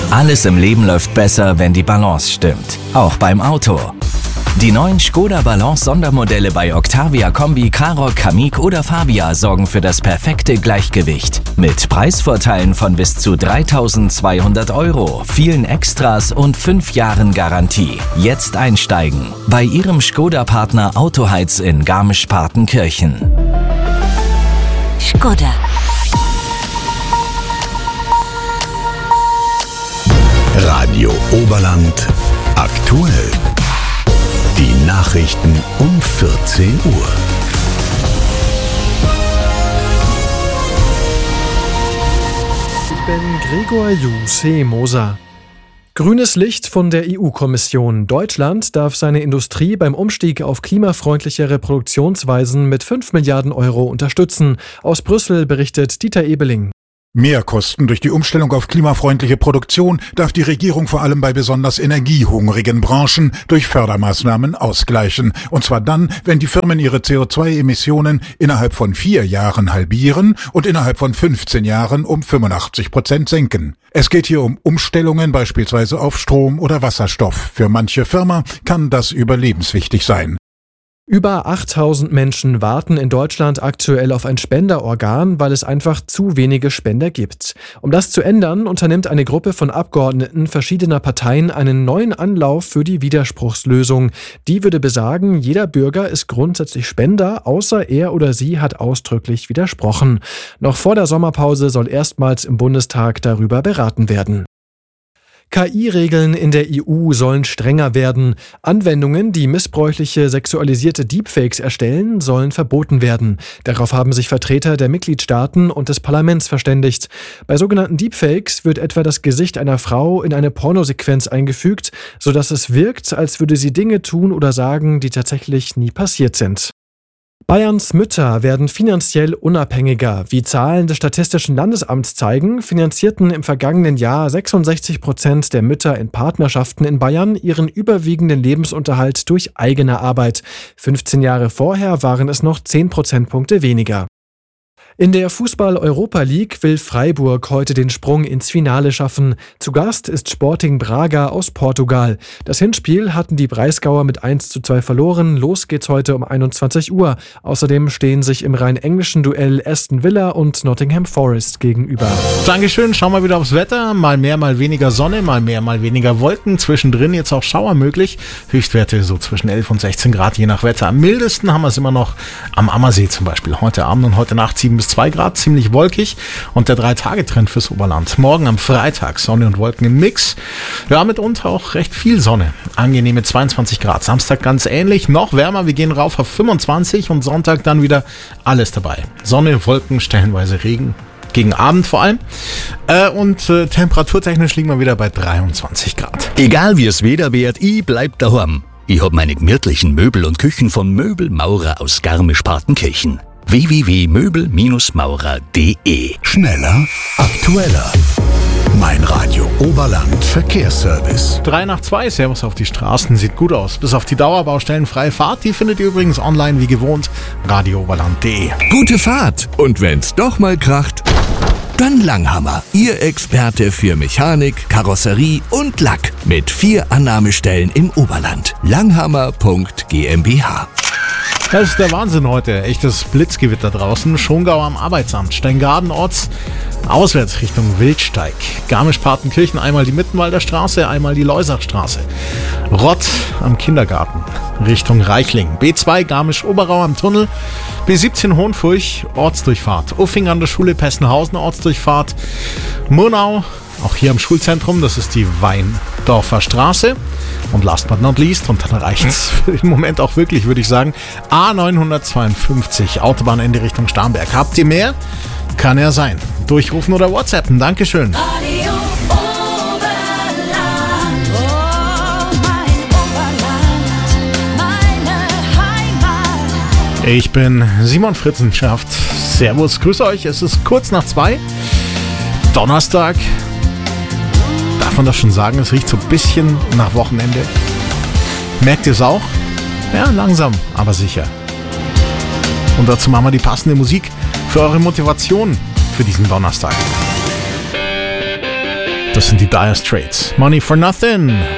Alles im Leben läuft besser, wenn die Balance stimmt. Auch beim Auto. Die neuen Škoda Balance Sondermodelle bei Octavia Kombi, Karoq, Kamiq oder Fabia sorgen für das perfekte Gleichgewicht. Mit Preisvorteilen von bis zu 3.200 €, vielen Extras und 5 Jahren Garantie. Jetzt einsteigen. Bei Ihrem Škoda-Partner Autoheiz in Garmisch-Partenkirchen. Škoda. Radio Oberland aktuell. Die Nachrichten um 14 Uhr. Ich bin Gregor Moser. Grünes Licht von der EU-Kommission. Deutschland darf seine Industrie beim Umstieg auf klimafreundlichere Produktionsweisen mit 5 Milliarden € unterstützen. Aus Brüssel berichtet Dieter Ebeling. Mehrkosten durch die Umstellung auf klimafreundliche Produktion darf die Regierung vor allem bei besonders energiehungrigen Branchen durch Fördermaßnahmen ausgleichen. Und zwar dann, wenn die Firmen ihre CO2-Emissionen innerhalb von 4 Jahren halbieren und innerhalb von 15 Jahren um 85% senken. Es geht hier um Umstellungen beispielsweise auf Strom oder Wasserstoff. Für manche Firma kann das überlebenswichtig sein. Über 8.000 Menschen warten in Deutschland aktuell auf ein Spenderorgan, weil es einfach zu wenige Spender gibt. Um das zu ändern, unternimmt eine Gruppe von Abgeordneten verschiedener Parteien einen neuen Anlauf für die Widerspruchslösung. Die würde besagen, jeder Bürger ist grundsätzlich Spender, außer er oder sie hat ausdrücklich widersprochen. Noch vor der Sommerpause soll erstmals im Bundestag darüber beraten werden. KI-Regeln in der EU sollen strenger werden. Anwendungen, die missbräuchliche sexualisierte Deepfakes erstellen, sollen verboten werden. Darauf haben sich Vertreter der Mitgliedstaaten und des Parlaments verständigt. Bei sogenannten Deepfakes wird etwa das Gesicht einer Frau in eine Pornosequenz eingefügt, sodass es wirkt, als würde sie Dinge tun oder sagen, die tatsächlich nie passiert sind. Bayerns Mütter werden finanziell unabhängiger. Wie Zahlen des Statistischen Landesamts zeigen, finanzierten im vergangenen Jahr 66% der Mütter in Partnerschaften in Bayern ihren überwiegenden Lebensunterhalt durch eigene Arbeit. 15 Jahre vorher waren es noch 10 Prozentpunkte weniger. In der Fußball-Europa League will Freiburg heute den Sprung ins Finale schaffen. Zu Gast ist Sporting Braga aus Portugal. Das Hinspiel hatten die Breisgauer mit 1:2 verloren. Los geht's heute um 21 Uhr. Außerdem stehen sich im rein englischen Duell Aston Villa und Nottingham Forest gegenüber. Dankeschön, schauen wir wieder aufs Wetter. Mal mehr, mal weniger Sonne, mal mehr, mal weniger Wolken. Zwischendrin jetzt auch Schauer möglich. Höchstwerte so zwischen 11 und 16 Grad, je nach Wetter. Am mildesten haben wir es immer noch am Ammersee zum Beispiel. Heute Abend und heute Nacht 7 bis 2 Grad, ziemlich wolkig und der 3-Tage-Trend fürs Oberland. Morgen am Freitag Sonne und Wolken im Mix. Ja, mitunter auch recht viel Sonne. Angenehme 22 Grad. Samstag ganz ähnlich, noch wärmer. Wir gehen rauf auf 25 und Sonntag dann wieder alles dabei. Sonne, Wolken, stellenweise Regen. Gegen Abend vor allem. Temperaturtechnisch liegen wir wieder bei 23 Grad. Egal wie es Wetter wird, ich bleib daheim. Ich hab meine gemütlichen Möbel und Küchen von Möbelmaurer aus Garmisch-Partenkirchen. www.möbelmaurer.de. Schneller, aktueller. Mein Radio Oberland Verkehrsservice. 3:02, Servus auf die Straßen, sieht gut aus. Bis auf die Dauerbaustellen freie Fahrt, die findet ihr übrigens online wie gewohnt, radiooberland.de. Gute Fahrt! Und wenn's doch mal kracht, dann Langhammer, Ihr Experte für Mechanik, Karosserie und Lack mit 4 Annahmestellen im Oberland. Langhammer.GmbH. Das ist der Wahnsinn heute. Echtes Blitzgewitter draußen. Schongau am Arbeitsamt. Steingaden auswärts Richtung Wildsteig. Garmisch-Partenkirchen einmal die Mittenwalder Straße, einmal die Leusachstraße. Rott am Kindergarten Richtung Reichling. B2 Garmisch-Oberau am Tunnel. B17 Hohenfurch Ortsdurchfahrt. Uffing an der Schule Pessenhausen Ortsdurchfahrt. Murnau auch hier am Schulzentrum. Das ist die Weindorfer Straße. Und last but not least, und dann reicht's für den Moment auch wirklich, würde ich sagen, A952, Autobahnende Richtung Starnberg. Habt ihr mehr? Kann ja sein. Durchrufen oder WhatsAppen. Dankeschön. Radio Oberland, oh mein Oberland, meine Heimat. Ich bin Simon Fritzenschaft. Servus, grüße euch. Es ist kurz nach 2. Donnerstag. Darf man das schon sagen? Es riecht so ein bisschen nach Wochenende. Merkt ihr es auch? Ja, langsam, aber sicher. Und dazu machen wir die passende Musik für eure Motivation für diesen Donnerstag. Das sind die Dire Straits. Money for Nothing.